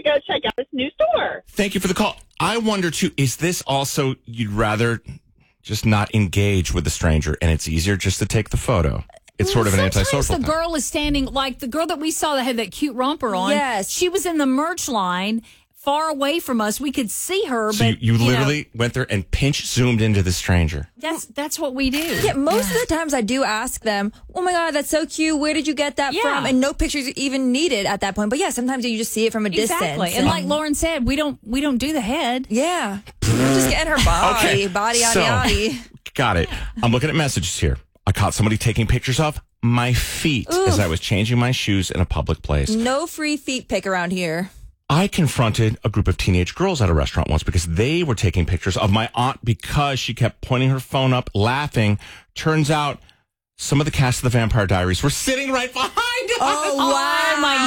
to go check out this new store. Thank you for the call. I wonder, too, is this also you'd rather just not engage with the stranger and it's easier just to take the photo? It's sort of an antisocial Sometimes the thing. girl is standing, like the girl that we saw that had that cute romper on. Yes. She was in the merch line far away from us. We could see her. So but you literally went there and pinch zoomed into the stranger. That's what we do. Yeah, most of the times I do ask them, oh my God, that's so cute. Where did you get that from? And no pictures even needed at that point. But yeah, sometimes you just see it from a distance. And like Lauren said, we don't do the head. Yeah. Just getting her body. Okay. Body, So- yaddy. Got it. I'm looking at messages here. I caught somebody taking pictures of my feet as I was changing my shoes in a public place. No free feet pick around here. I confronted a group of teenage girls at a restaurant once because they were taking pictures of my aunt because she kept pointing her phone up, laughing. Turns out some of the cast of the Vampire Diaries were sitting right behind us. Oh, wow. Oh my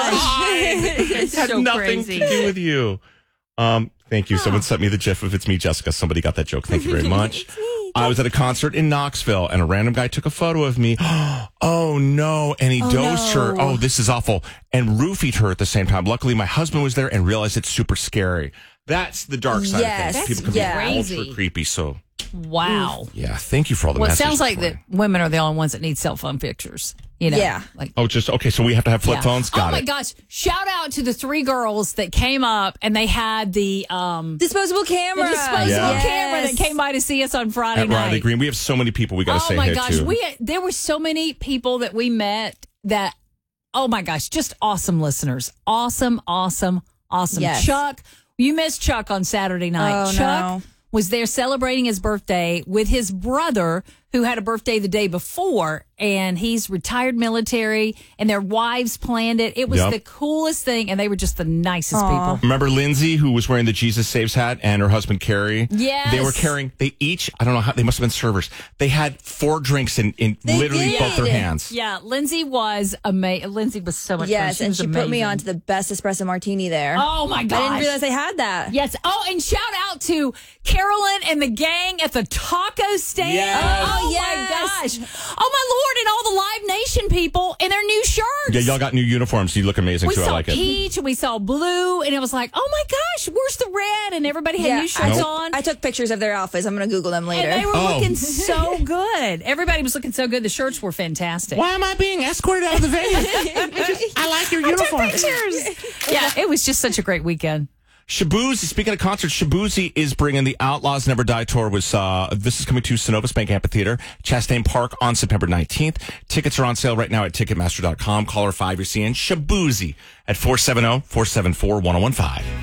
gosh. It had nothing to do with you. Thank you. Someone sent me the gif of It's Me, Jessica. Somebody got that joke. Thank you very much. I was at a concert in Knoxville, and a random guy took a photo of me. Oh, no. And he dosed her. Oh, this is awful. And roofied her at the same time. Luckily, my husband was there and realized it's super scary. That's the dark side of things. People can be ultra creepy. So, wow. Yeah, thank you for all the Well, it messages. sounds like that women are the only ones that need cell phone pictures. You know? Yeah. Like, oh, just, okay, so we have to have flip phones? Got it. Oh, my gosh. Shout out to the 3 girls that came up and they had the disposable camera. Camera that came by to see us on Friday At night. Riley Green. We have so many people we got to say hey to. Oh, my gosh. There were so many people that we met that, oh, my gosh, just awesome listeners. Awesome. Yes. Chuck, you missed Chuck on Saturday night. Oh, Chuck was there celebrating his birthday with his brother, who had a birthday the day before, and he's retired military, and their wives planned it. It was the coolest thing, and they were just the nicest people. Remember Lindsay, who was wearing the Jesus Saves hat, and her husband, Carrie? Yes. They were carrying, they each, I don't know how, they must have been servers. They had 4 drinks in literally both their hands. Yeah, Lindsay was amazing. Lindsay was so much fun. Yes, and she put me amazing. on to the best espresso martini there. Oh, my gosh. I didn't realize they had that. Yes. Oh, and shout out to Carolyn and the gang at the taco stand. Yes. Oh, my gosh. Oh, my Lord. And all the Live Nation people in their new shirts. Yeah, y'all got new uniforms. You look amazing, We too. I saw like it. peach and we saw blue, and it was like, oh, my gosh, where's the red? And everybody had new shirts on. I took pictures of their outfits. I'm going to Google them later. And they were looking so good. Everybody was looking so good. The shirts were fantastic. Why am I being escorted out of the venue? I like your uniform. Yeah, it was just such a great weekend. Shabuzi, speaking of concerts, Shabuzi is bringing the Outlaws Never Die tour. This is coming to Synovus Bank Amphitheater, Chastain Park on September 19th. Tickets are on sale right now at Ticketmaster.com. Caller 5, you're seeing Shabuzi at 470-474-1015.